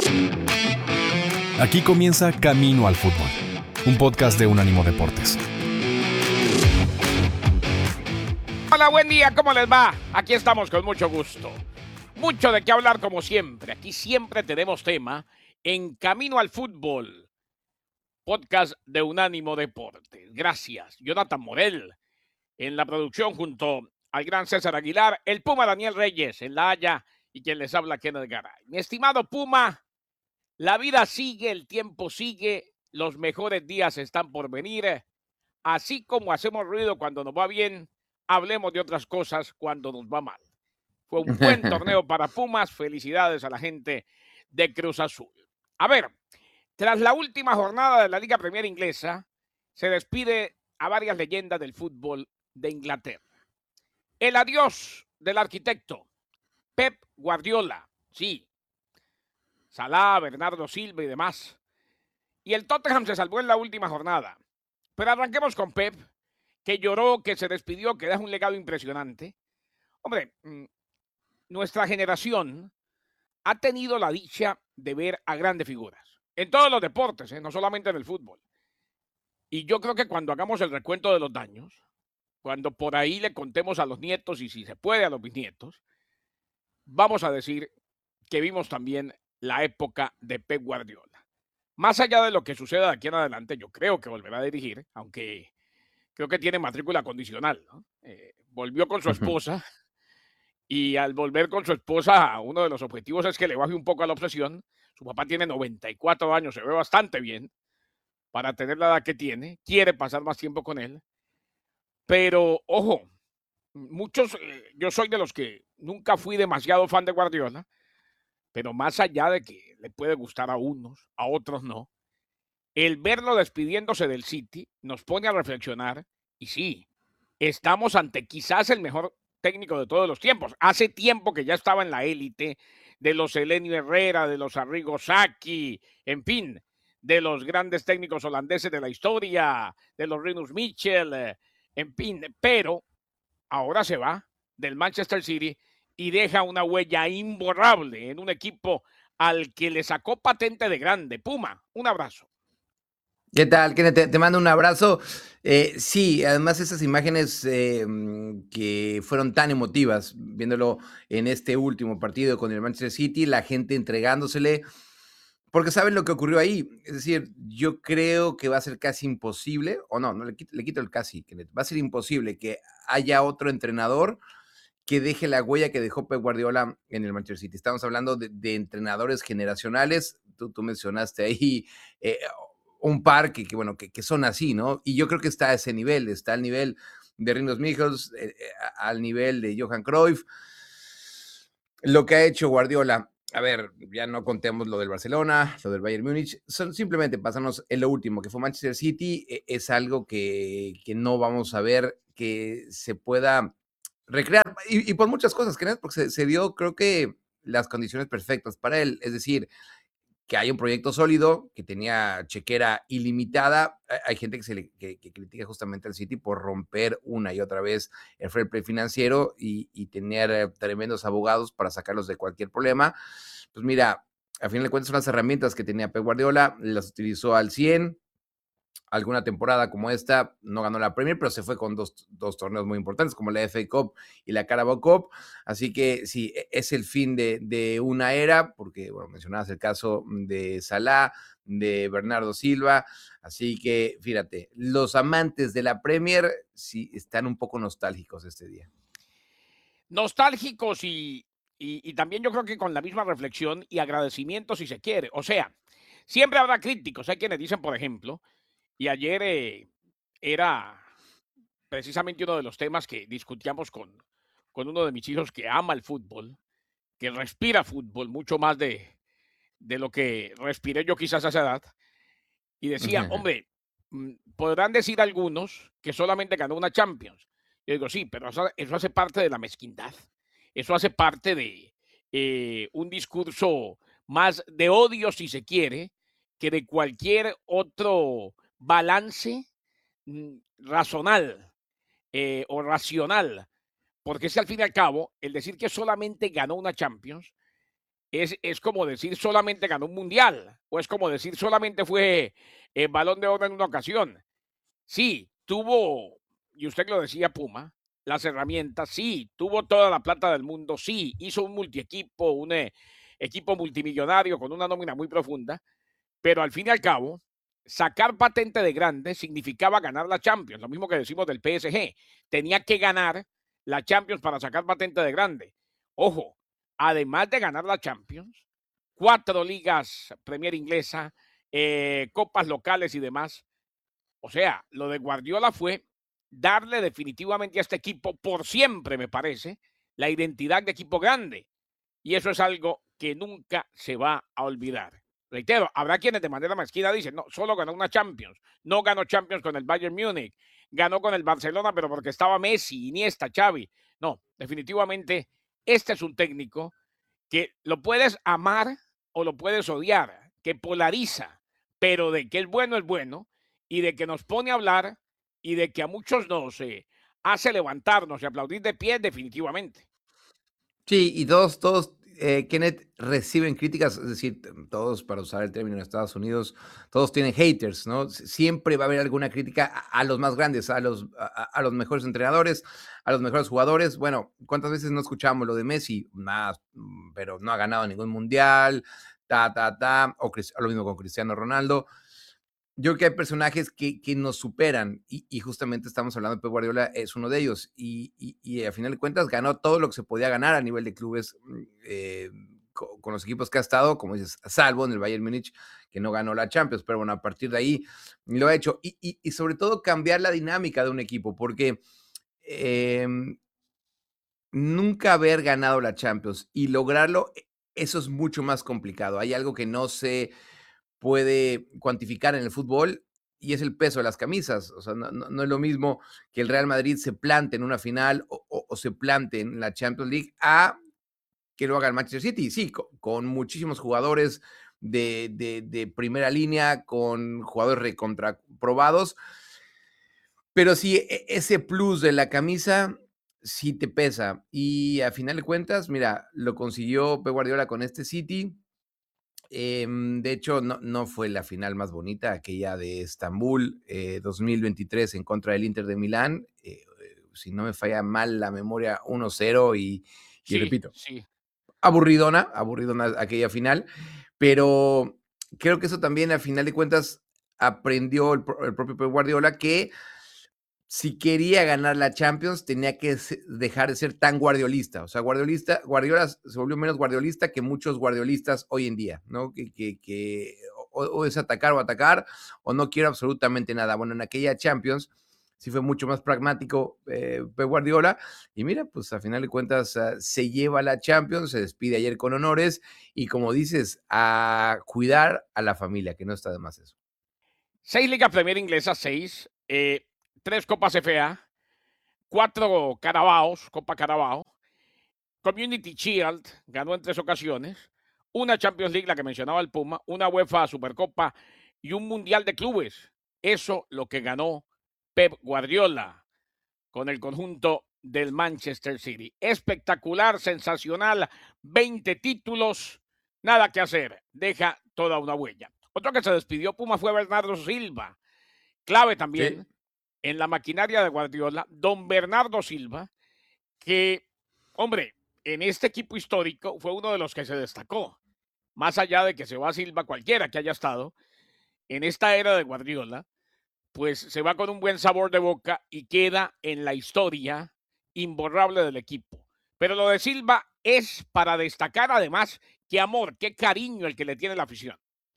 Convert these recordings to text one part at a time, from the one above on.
Aquí comienza Camino al Fútbol, un podcast de Unánimo Deportes. Hola, buen día, ¿cómo les va? Aquí estamos con mucho gusto. Mucho de qué hablar como siempre. Aquí siempre tenemos tema en Camino al Fútbol, podcast de Unánimo Deportes. Gracias, Jonathan Morel en la producción junto al gran César Aguilar, el Puma Daniel Reyes en La Haya y quien les habla Kenneth Garay. Mi estimado Puma, la vida sigue, el tiempo sigue, los mejores días están por venir. Así como hacemos ruido cuando nos va bien, hablemos de otras cosas cuando nos va mal. Fue un buen torneo para Pumas. Felicidades a la gente de Cruz Azul. A ver, tras la última jornada de la Liga Premier Inglesa, se despide a varias leyendas del fútbol de Inglaterra. El adiós del arquitecto Pep Guardiola, sí, Salah, Bernardo Silva y demás. Y el Tottenham se salvó en la última jornada. Pero arranquemos con Pep, que lloró, que se despidió, que deja un legado impresionante. Hombre, nuestra generación ha tenido la dicha de ver a grandes figuras. En todos los deportes, no solamente en el fútbol. Y yo creo que cuando hagamos el recuento de los daños, cuando por ahí le contemos a los nietos y si se puede a los bisnietos, vamos a decir que vimos también la época de Pep Guardiola. Más allá de lo que suceda de aquí en adelante, yo creo que volverá a dirigir, aunque creo que tiene matrícula condicional, ¿no? Volvió con su esposa y al volver con su esposa, uno de los objetivos es que le baje un poco a la obsesión. Su papá tiene 94 años, se ve bastante bien para tener la edad que tiene, quiere pasar más tiempo con él, pero ojo, yo soy de los que nunca fui demasiado fan de Guardiola, pero más allá de que le puede gustar a unos, a otros no, el verlo despidiéndose del City nos pone a reflexionar y sí, estamos ante quizás el mejor técnico de todos los tiempos. Hace tiempo que ya estaba en la élite de los Elenio Herrera, de los Arrigo Sacchi, en fin, de los grandes técnicos holandeses de la historia, de los Rinus Michel, en fin, pero ahora se va del Manchester City y deja una huella imborrable en un equipo al que le sacó patente de grande. Puma, un abrazo. ¿Qué tal, Kenneth? Te mando un abrazo. Sí, además esas imágenes que fueron tan emotivas, viéndolo en este último partido con el Manchester City, la gente entregándosele, porque saben lo que ocurrió ahí. Es decir, yo creo que va a ser casi imposible, o no le quito el casi, Kenneth, va a ser imposible que haya otro entrenador que deje la huella que dejó Pep Guardiola en el Manchester City. Estamos hablando de entrenadores generacionales. Tú mencionaste ahí un par bueno, que son así, ¿no? Y yo creo que está a ese nivel, está al nivel de Rinus Michels, al nivel de Johan Cruyff. Lo que ha hecho Guardiola, a ver, ya no contemos lo del Barcelona, lo del Bayern Múnich, son simplemente pasarnos en lo último, que fue Manchester City, es algo que no vamos a ver que se pueda recrear, y por muchas cosas, porque se dio, creo que, las condiciones perfectas para él, es decir, que hay un proyecto sólido, que tenía chequera ilimitada. Hay gente que critica justamente al City por romper una y otra vez el fair play financiero y tener tremendos abogados para sacarlos de cualquier problema. Pues mira, al final de cuentas son las herramientas que tenía Pep Guardiola, las utilizó al 100. Alguna temporada como esta no ganó la Premier, pero se fue con dos torneos muy importantes, como la FA Cup y la Carabao Cup. Así que sí, es el fin de una era, porque, bueno, mencionabas el caso de Salah, de Bernardo Silva. Así que, fíjate, los amantes de la Premier sí están un poco nostálgicos este día. Nostálgicos y también yo creo que con la misma reflexión y agradecimiento si se quiere. O sea, siempre habrá críticos. Hay quienes dicen, por ejemplo, y ayer era precisamente uno de los temas que discutíamos con uno de mis hijos que ama el fútbol, que respira fútbol mucho más de lo que respiré yo quizás a esa edad. Y decía, hombre, podrán decir algunos que solamente ganó una Champions. Yo digo, sí, pero eso hace parte de la mezquindad. Eso hace parte de un discurso más de odio, si se quiere, que de cualquier otro balance razonal o racional. Porque es que al fin y al cabo, el decir que solamente ganó una Champions es como decir solamente ganó un mundial, o es como decir solamente fue Balón de Oro en una ocasión. Sí, tuvo, y usted lo decía, Puma, las herramientas, sí, tuvo toda la plata del mundo, sí, hizo un multiequipo, un equipo multimillonario con una nómina muy profunda, pero al fin y al cabo, sacar patente de grande significaba ganar la Champions, lo mismo que decimos del PSG. Tenía que ganar la Champions para sacar patente de grande. Ojo, además de ganar la Champions, 4 ligas Premier inglesa, copas locales y demás. O sea, lo de Guardiola fue darle definitivamente a este equipo, por siempre me parece, la identidad de equipo grande. Y eso es algo que nunca se va a olvidar. Reitero, habrá quienes de manera mezquina dicen, no, solo ganó una Champions, no ganó Champions con el Bayern Múnich, ganó con el Barcelona, pero porque estaba Messi, Iniesta, Xavi. No, definitivamente este es un técnico que lo puedes amar o lo puedes odiar, que polariza, pero de que es bueno, y de que nos pone a hablar y de que a muchos nos hace levantarnos y aplaudir de pie, definitivamente. Sí, y Kenneth, reciben críticas, es decir, todos, para usar el término en Estados Unidos, todos tienen haters, ¿no? Siempre va a haber alguna crítica a los más grandes, a los mejores entrenadores, a los mejores jugadores. Bueno, ¿cuántas veces no escuchamos lo de Messi? Más, pero no ha ganado ningún mundial, o lo mismo con Cristiano Ronaldo. Yo creo que hay personajes que nos superan y justamente estamos hablando de Pep Guardiola, es uno de ellos. Y a final de cuentas ganó todo lo que se podía ganar a nivel de clubes con los equipos que ha estado, como dices, salvo en el Bayern Múnich, que no ganó la Champions. Pero bueno, a partir de ahí lo ha hecho. Y sobre todo cambiar la dinámica de un equipo, porque eh, nunca haber ganado la Champions y lograrlo, eso es mucho más complicado. Hay algo que no se puede cuantificar en el fútbol y es el peso de las camisas. O sea, no es lo mismo que el Real Madrid se plante en una final o se plante en la Champions League a que lo haga el Manchester City. Sí, con muchísimos jugadores de primera línea, con jugadores recontraprobados, pero sí, ese plus de la camisa sí te pesa. Y a final de cuentas, mira, lo consiguió Pep Guardiola con este City. De hecho, no fue la final más bonita, aquella de Estambul, 2023 en contra del Inter de Milán. Si no me falla mal la memoria, 1-0 y Sí, repito, sí. aburridona aquella final, pero creo que eso también, al final de cuentas, aprendió el propio Pep Guardiola que si quería ganar la Champions, tenía que dejar de ser tan guardiolista. O sea, Guardiola se volvió menos guardiolista que muchos guardiolistas hoy en día, ¿no? Que o es atacar, o no quiero absolutamente nada. Bueno, en aquella Champions sí fue mucho más pragmático Pep Guardiola. Y mira, pues a final de cuentas se lleva la Champions, se despide ayer con honores. Y como dices, a cuidar a la familia, que no está de más eso. 6 Ligas Premier inglesas, 6. 3 Copas FA, 4 Carabaos, Copa Carabao. Community Shield, ganó en 3 ocasiones. Una Champions League, la que mencionaba el Puma. Una UEFA Supercopa y un Mundial de Clubes. Eso lo que ganó Pep Guardiola con el conjunto del Manchester City. Espectacular, sensacional, 20 títulos, nada que hacer, deja toda una huella. Otro que se despidió Puma fue Bernardo Silva, clave Sí. también en la maquinaria de Guardiola, don Bernardo Silva, que, hombre, en este equipo histórico fue uno de los que se destacó, más allá de que se va Silva cualquiera que haya estado, en esta era de Guardiola, pues se va con un buen sabor de boca y queda en la historia imborrable del equipo. Pero lo de Silva es para destacar además qué amor, qué cariño el que le tiene la afición.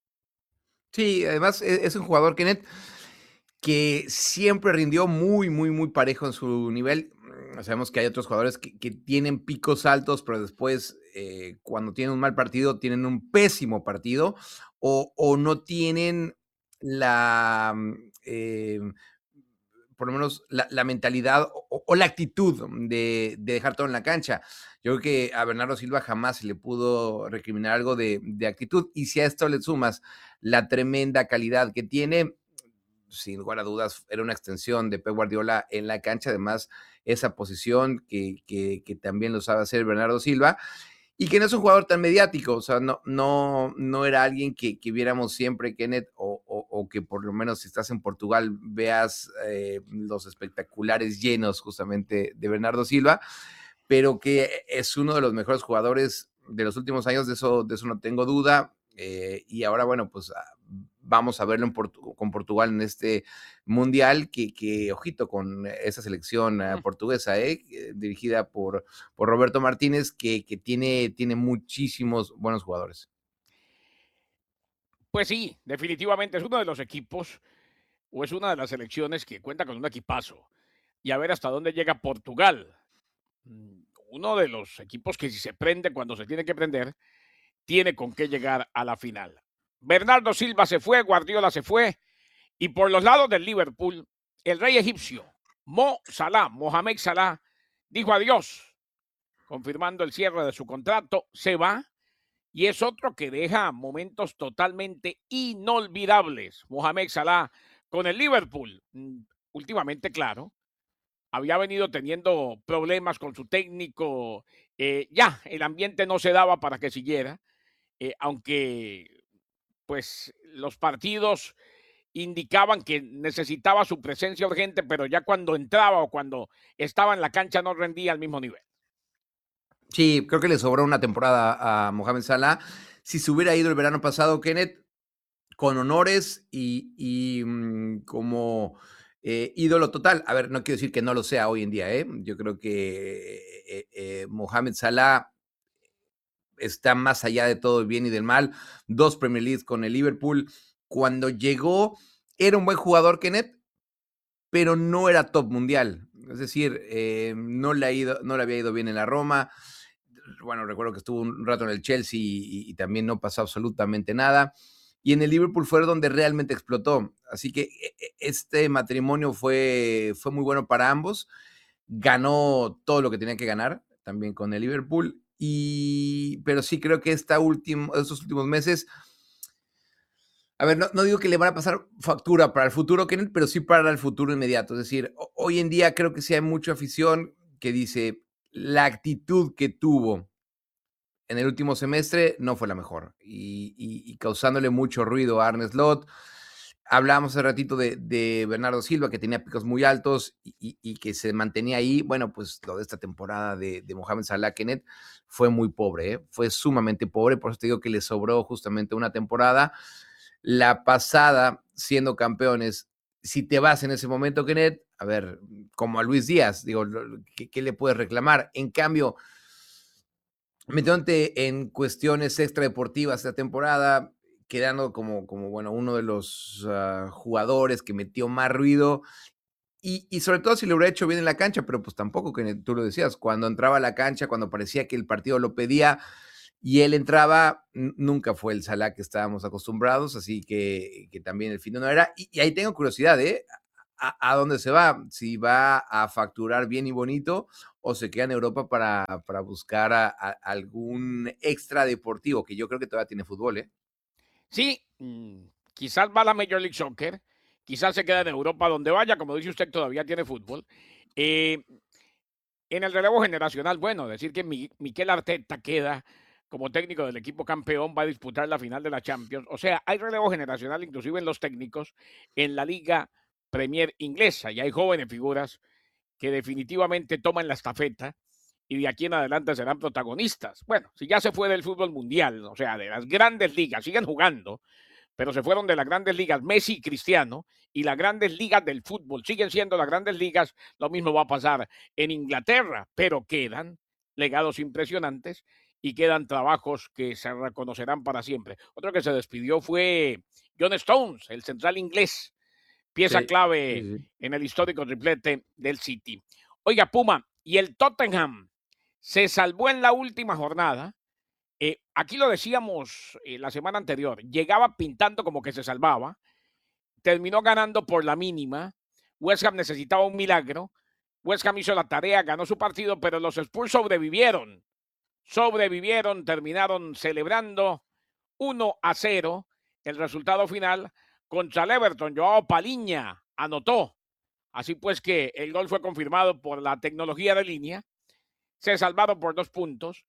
Sí, además es un jugador, Kenneth, que siempre rindió muy parejo en su nivel. Sabemos que hay otros jugadores que tienen picos altos, pero después, cuando tienen un mal partido, tienen un pésimo partido o no tienen la, por lo menos la mentalidad o la actitud de dejar todo en la cancha. Yo creo que a Bernardo Silva jamás se le pudo recriminar algo de actitud. Y si a esto le sumas la tremenda calidad que tiene, sin lugar a dudas, era una extensión de Pep Guardiola en la cancha. Además, esa posición que también lo sabe hacer Bernardo Silva. y que no es un jugador tan mediático, o sea, no era alguien que viéramos siempre, Kenneth, o que por lo menos si estás en Portugal veas los espectaculares llenos justamente de Bernardo Silva, pero que es uno de los mejores jugadores de los últimos años, de eso no tengo duda. Y ahora, bueno, pues vamos a verlo con Portugal en este mundial, que ojito con esa selección portuguesa, dirigida por Roberto Martínez, que tiene muchísimos buenos jugadores. Pues sí, definitivamente es uno de los equipos o es una de las selecciones que cuenta con un equipazo. Y a ver hasta dónde llega Portugal. Uno de los equipos que si se prende cuando se tiene que prender, tiene con qué llegar a la final. Bernardo Silva se fue, Guardiola se fue, y por los lados del Liverpool, el rey egipcio, Mohamed Salah, dijo adiós, confirmando el cierre de su contrato, se va, y es otro que deja momentos totalmente inolvidables. Mohamed Salah con el Liverpool, últimamente, claro, había venido teniendo problemas con su técnico, ya el ambiente no se daba para que siguiera, aunque pues los partidos indicaban que necesitaba su presencia urgente, pero ya cuando entraba o cuando estaba en la cancha no rendía al mismo nivel. Sí, creo que le sobró una temporada a Mohamed Salah. Si se hubiera ido el verano pasado, Kenneth, con honores y como ídolo total. A ver, no quiero decir que no lo sea hoy en día, ¿eh? Yo creo que Mohamed Salah está más allá de todo el bien y del mal. 2 Premier League con el Liverpool. Cuando llegó, era un buen jugador, Kenneth, pero no era top mundial. Es decir, no le había ido bien en la Roma. Bueno, recuerdo que estuvo un rato en el Chelsea y también no pasó absolutamente nada. Y en el Liverpool fue donde realmente explotó. Así que este matrimonio fue muy bueno para ambos. Ganó todo lo que tenía que ganar también con el Liverpool. Pero sí creo que estos últimos meses, a ver, no digo que le van a pasar factura para el futuro, Kenneth, pero sí para el futuro inmediato. Es decir, hoy en día creo que sí hay mucha afición que dice la actitud que tuvo en el último semestre no fue la mejor y causándole mucho ruido a Arne Slot. Hablábamos hace ratito de Bernardo Silva, que tenía picos muy altos y que se mantenía ahí. Bueno, pues lo de esta temporada de Mohamed Salah, Kenneth, fue muy pobre, fue sumamente pobre. Por eso te digo que le sobró justamente una temporada. La pasada, siendo campeones, si te vas en ese momento, Kenneth, a ver, como a Luis Díaz, digo, ¿qué le puedes reclamar? En cambio, metiéndote en cuestiones extradeportivas esta temporada, quedando como bueno, uno de los jugadores que metió más ruido y sobre todo si lo hubiera hecho bien en la cancha, pero pues tampoco, que tú lo decías, cuando entraba a la cancha, cuando parecía que el partido lo pedía y él entraba, nunca fue el Salah que estábamos acostumbrados, así que también el fin no era. Y ahí tengo curiosidad, ¿eh? ¿A dónde se va? Si va a facturar bien y bonito o se queda en Europa para buscar algún extra deportivo, que yo creo que todavía tiene fútbol, ¿eh? Sí, quizás va a la Major League Soccer, quizás se queda en Europa, donde vaya, como dice usted, todavía tiene fútbol. En el relevo generacional, bueno, decir que Mikel Arteta queda como técnico del equipo campeón, va a disputar la final de la Champions. O sea, hay relevo generacional inclusive en los técnicos en la Liga Premier inglesa y hay jóvenes figuras que definitivamente toman la estafeta y de aquí en adelante serán protagonistas. Bueno, si ya se fue del fútbol mundial, o sea, de las grandes ligas, siguen jugando, pero se fueron de las grandes ligas Messi y Cristiano, y las grandes ligas del fútbol siguen siendo las grandes ligas. Lo mismo va a pasar en Inglaterra, pero quedan legados impresionantes y quedan trabajos que se reconocerán para siempre. Otro que se despidió fue John Stones, el central inglés, pieza Sí, clave sí, sí. en el histórico triplete del City. Oiga, Puma, y el Tottenham se salvó en la última jornada. Aquí lo decíamos la semana anterior, llegaba pintando como que se salvaba, terminó ganando por la mínima. West Ham necesitaba un milagro. West Ham hizo la tarea, ganó su partido, pero los Spurs sobrevivieron. Terminaron celebrando 1-0 el resultado final contra el Everton. Joao Paliña anotó. Así pues que el gol fue confirmado por la tecnología de línea. Se salvaron por 2 puntos.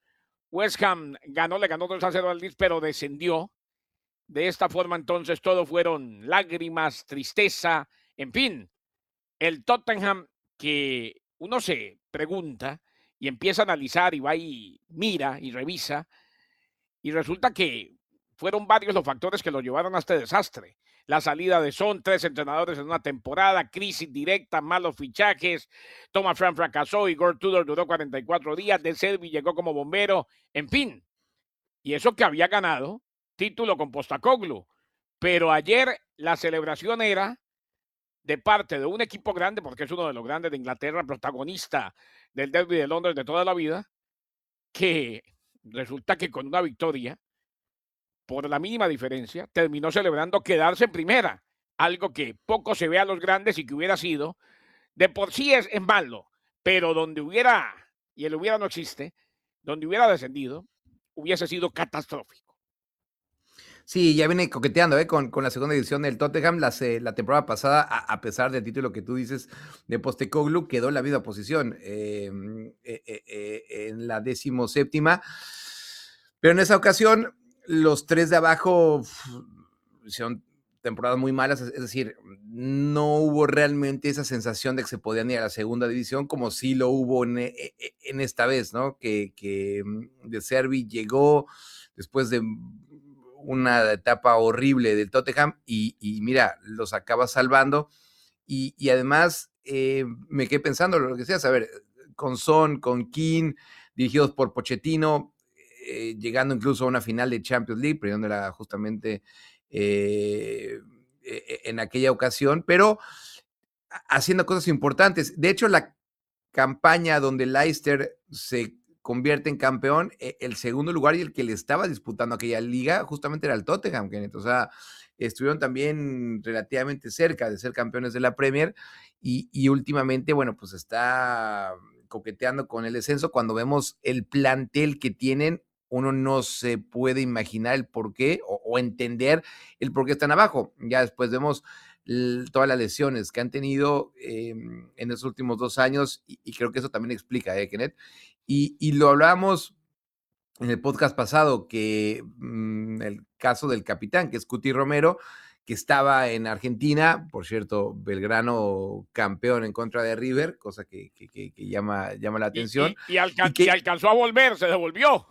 West Ham le ganó 2-0 al Leeds, pero descendió. De esta forma, entonces, todo fueron lágrimas, tristeza, en fin. El Tottenham, que uno se pregunta y empieza a analizar y va y mira y revisa, y resulta que fueron varios los factores que lo llevaron a este desastre. La salida de Son, 3 entrenadores en una temporada, crisis directa, malos fichajes, Thomas Frank fracasó, Igor Tudor duró 44 días, De Zerbi llegó como bombero, en fin. Y eso que había ganado título con Postecoglou. Pero ayer la celebración era de parte de un equipo grande, porque es uno de los grandes de Inglaterra, protagonista del Derby de Londres de toda la vida, que resulta que con una victoria, por la mínima diferencia, terminó celebrando quedarse en primera, algo que poco se ve a los grandes y que hubiera sido, de por sí es malo, pero donde hubiera, y el hubiera no existe, donde hubiera descendido, hubiese sido catastrófico. Sí, ya viene coqueteando con la segunda edición del Tottenham. La temporada pasada, a pesar del título que tú dices de Postecoglou, quedó en la misma posición, en la 17ª. Pero en esa ocasión, los tres de abajo hicieron temporadas muy malas, es decir, no hubo realmente esa sensación de que se podían ir a la segunda división como sí lo hubo en esta vez, ¿no? Que De Zerbi llegó después de una etapa horrible del Tottenham y mira, los acaba salvando y además me quedé pensando lo que decías, a ver, con Son, con Keane, dirigidos por Pochettino, llegando incluso a una final de Champions League, perdiéndola justamente en aquella ocasión, pero haciendo cosas importantes. De hecho, la campaña donde Leicester se convierte en campeón, el segundo lugar y el que le estaba disputando aquella liga justamente era el Tottenham, Kenneth. O sea, estuvieron también relativamente cerca de ser campeones de la Premier y últimamente, bueno, pues está coqueteando con el descenso. Cuando vemos el plantel que tienen, uno no se puede imaginar el por qué o entender el por qué están abajo. Ya después vemos todas las lesiones que han tenido en los últimos 2 años y creo que eso también explica, Kenneth. Y lo hablábamos en el podcast pasado, que el caso del capitán, que es Cuti Romero, que estaba en Argentina, por cierto, Belgrano campeón en contra de River, cosa que llama la atención. Y alcanzó a volver, se devolvió.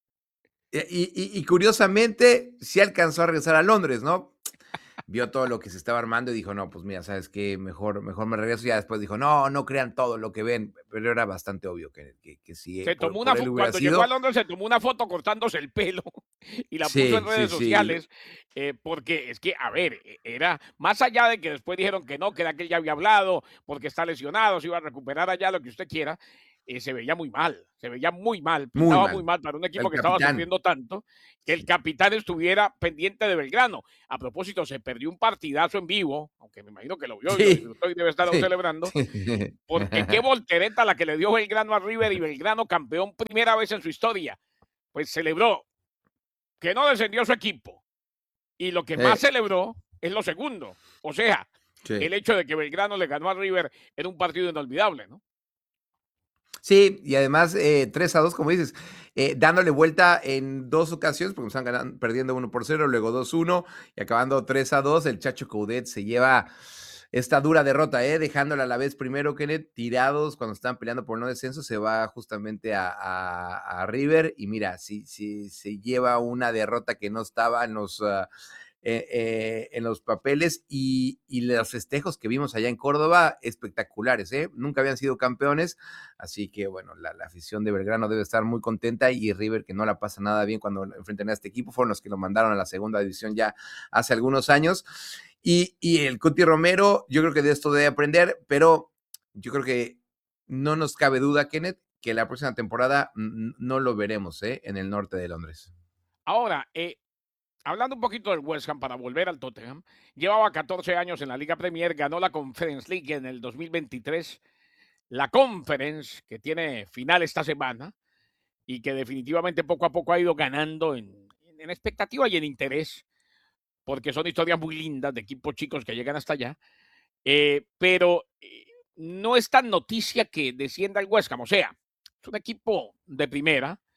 Y curiosamente, sí alcanzó a regresar a Londres, ¿no? Vio todo lo que se estaba armando y dijo, no, pues mira, ¿sabes qué? Mejor me regreso. Y ya después dijo, no crean todo lo que ven. Pero era bastante obvio que sí, se tomó por él hubiera cuando sido. llegó a Londres se tomó una foto cortándose el pelo y la puso en redes sociales, porque es que, a ver, era más allá de que después dijeron que no, que era que él ya había hablado, porque está lesionado, se iba a recuperar allá, lo que usted quiera, se veía muy mal, pintaba muy mal para un equipo que estaba sufriendo tanto, que el capitán estuviera pendiente de Belgrano. A propósito, se perdió un partidazo en vivo, aunque me imagino que lo vio y lo disfrutó y debe estar celebrando, porque qué voltereta la que le dio Belgrano a River y Belgrano campeón primera vez en su historia. Pues celebró que no descendió su equipo y lo que más celebró es lo segundo, o sea, el hecho de que Belgrano le ganó a River en un partido inolvidable, ¿no? Sí, y además 3-2, como dices, dándole vuelta en 2 ocasiones, porque están perdiendo 1-0, luego 2-1 y acabando 3-2, el Chacho Coudet se lleva esta dura derrota, dejándola a la vez primero, Kenneth, tirados cuando están peleando por no descenso, se va justamente a River y mira, sí, se lleva una derrota que no estaba en los papeles y los festejos que vimos allá en Córdoba, espectaculares, nunca habían sido campeones, así que bueno, la afición de Belgrano debe estar muy contenta y River, que no la pasa nada bien cuando enfrentan a este equipo, fueron los que lo mandaron a la segunda división ya hace algunos años, y el Cuti Romero, yo creo que de esto debe aprender, pero yo creo que no nos cabe duda, Kenneth, que la próxima temporada no lo veremos en el norte de Londres. Ahora, hablando un poquito del West Ham para volver al Tottenham, llevaba 14 años en la Liga Premier, ganó la Conference League en el 2023, la Conference, que tiene final esta semana y que definitivamente poco a poco ha ido ganando en expectativa y en interés, porque son historias muy lindas de equipos chicos que llegan hasta allá, pero no es tan noticia que descienda el West Ham, o sea, es un equipo de primera,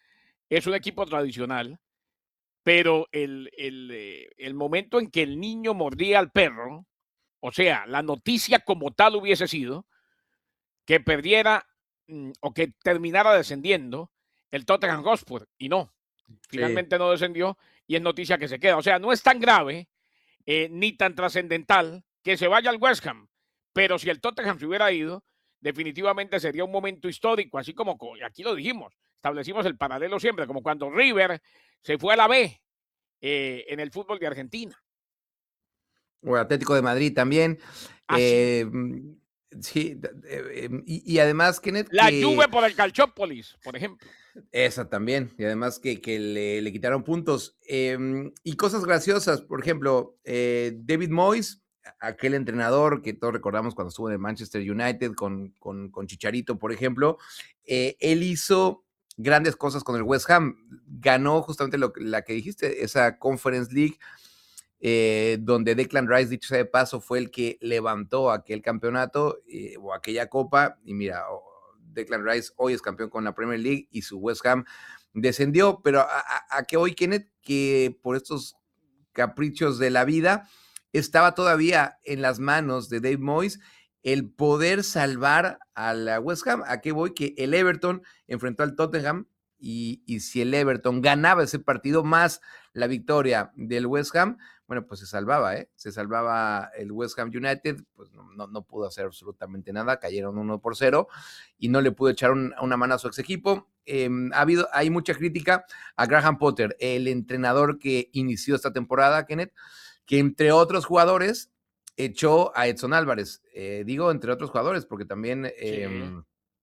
es un equipo tradicional, pero el momento en que el niño mordía al perro, o sea, la noticia como tal hubiese sido que perdiera o que terminara descendiendo el Tottenham Hotspur, y no, Sí. finalmente no descendió y es noticia que se queda. O sea, no es tan grave ni tan trascendental que se vaya al West Ham, pero si el Tottenham se hubiera ido, definitivamente sería un momento histórico, así como aquí lo dijimos, establecimos el paralelo siempre, como cuando River se fue a la B en el fútbol de Argentina. O el Atlético de Madrid también. Así, Sí, y además, Kenneth, la que Juve por el Calciópolis, por ejemplo. esa también, y además que le quitaron puntos. Y cosas graciosas, por ejemplo, David Moyes, aquel entrenador que todos recordamos cuando estuvo en el Manchester United con Chicharito, por ejemplo, él hizo grandes cosas con el West Ham. Ganó justamente la que dijiste, esa Conference League, donde Declan Rice, dicho sea de paso, fue el que levantó aquel campeonato o aquella copa. Y mira, Declan Rice hoy es campeón con la Premier League y su West Ham descendió. Pero a que hoy, Kenneth, que por estos caprichos de la vida, estaba todavía en las manos de Dave Moyes el poder salvar a la West Ham. ¿A qué voy? Que el Everton enfrentó al Tottenham y si el Everton ganaba ese partido más la victoria del West Ham, bueno, pues se salvaba, ¿eh? Se salvaba el West Ham United, pues no pudo hacer absolutamente nada, cayeron 1-0 y no le pudo echar una mano a su ex equipo. Hay mucha crítica a Graham Potter, el entrenador que inició esta temporada, Kenneth, que entre otros jugadores echó a Edson Álvarez. Digo entre otros jugadores, porque también Sí,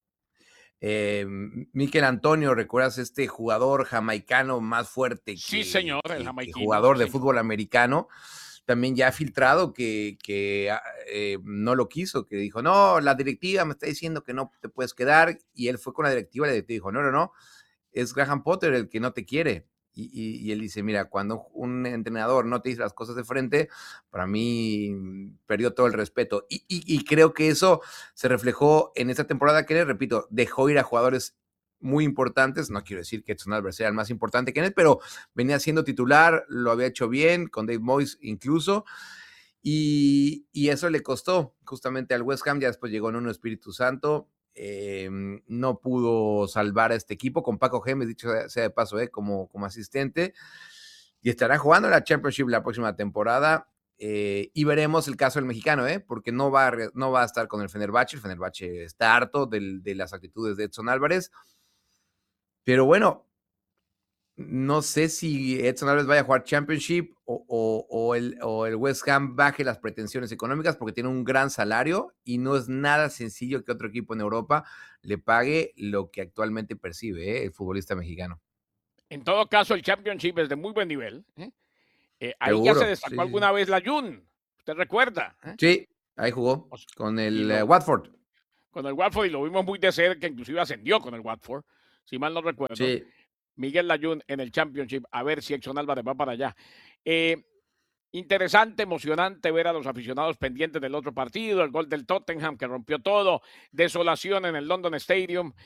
Mikel Antonio, ¿recuerdas este jugador jamaicano más fuerte sí señor, el que jamaiquino, sí jugador de señor. fútbol americano? También ya ha filtrado que no lo quiso, que dijo, no, la directiva me está diciendo que no te puedes quedar, y él fue con la directiva y la directiva dijo, no, es Graham Potter el que no te quiere. Y él dice, mira, cuando un entrenador no te dice las cosas de frente, para mí perdió todo el respeto. Y creo que eso se reflejó en esta temporada que, repito, dejó ir a jugadores muy importantes. No quiero decir que Edson Álvarez sea el más importante que él, pero venía siendo titular, lo había hecho bien, con Dave Moyes incluso. Y eso le costó justamente al West Ham. Ya después llegó Nuno Espíritu Santo. No pudo salvar a este equipo con Paco Gémez, dicho sea de paso, como asistente. Y estará jugando la Championship la próxima temporada. Y veremos el caso del mexicano, porque no va a estar con el Fenerbahce. El Fenerbahce está harto de las actitudes de Edson Álvarez. Pero bueno, no sé si Edson Álvarez vaya a jugar Championship o el West Ham baje las pretensiones económicas porque tiene un gran salario y no es nada sencillo que otro equipo en Europa le pague lo que actualmente percibe el futbolista mexicano. En todo caso, el Championship es de muy buen nivel. Ahí ya se Seguro, destacó sí, sí. alguna vez la Jun, ¿usted recuerda? Sí, ahí jugó O s con y el lo Watford. con el Watford, y lo vimos muy de cerca, inclusive ascendió con el Watford, si mal no recuerdo. Sí, Miguel Layún en el Championship, a ver si Edson Álvarez va para allá. Eh, Interesante, emocionante ver a los aficionados pendientes del otro partido, el gol del Tottenham que rompió todo, desolación en el London Stadium